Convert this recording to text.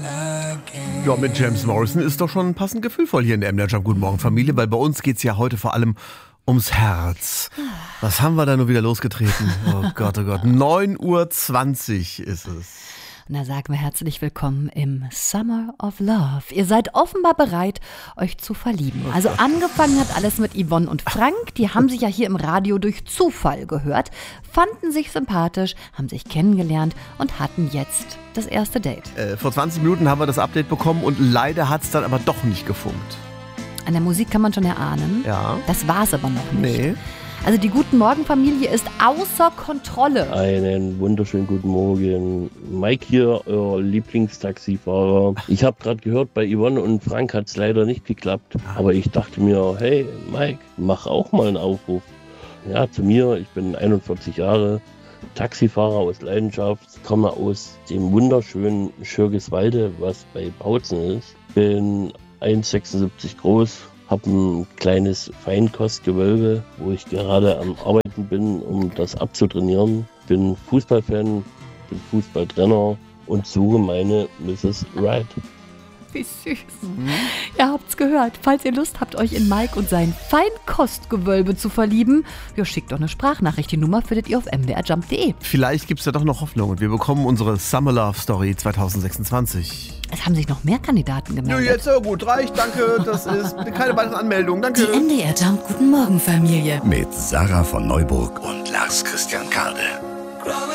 Ja, mit James Morrison ist doch schon passend gefühlvoll hier in der MDR Jump. Guten Morgen, Familie, weil bei uns geht's ja heute vor allem ums Herz. Was haben wir da nur wieder losgetreten? Oh Gott, 9:20 Uhr ist es. Und da sagen wir herzlich willkommen im Summer of Love. Ihr seid offenbar bereit, euch zu verlieben. Also angefangen hat alles mit Yvonne und Frank. Die haben sich ja hier im Radio durch Zufall gehört, fanden sich sympathisch, haben sich kennengelernt und hatten jetzt das erste Date. Vor 20 Minuten haben wir das Update bekommen und leider hat es dann aber doch nicht gefunkt. An der Musik kann man schon erahnen. Ja. Das war es aber noch nicht. Nee. Also die Guten Morgen-Familie ist außer Kontrolle. Einen wunderschönen guten Morgen. Mike hier, euer Lieblingstaxifahrer. Ich habe gerade gehört, bei Yvonne und Frank hat es leider nicht geklappt. Aber ich dachte mir, hey Mike, mach auch mal einen Aufruf. Ja, zu mir, ich bin 41 Jahre, Taxifahrer aus Leidenschaft, komme aus dem wunderschönen Schürgiswalde, was bei Bautzen ist. Bin 1,76 groß. Habe ein kleines Feinkostgewölbe, wo ich gerade am Arbeiten bin, um das abzutrainieren. Bin Fußballfan, bin Fußballtrainer und suche meine Mrs. Right. Wie süß. Ihr habt's gehört. Falls ihr Lust habt, euch in Mike und sein Feinkostgewölbe zu verlieben, ja, schickt doch eine Sprachnachricht. Die Nummer findet ihr auf mdrjump.de. Vielleicht gibt's ja doch noch Hoffnung und wir bekommen unsere Summer Love Story 2026. Es haben sich noch mehr Kandidaten Ja, gemeldet. jetzt gut, reicht, danke. Das ist keine weitere Anmeldung, danke. Die MDR Jump Guten Morgen Familie. Mit Sarah von Neuburg und Lars Christian Kade.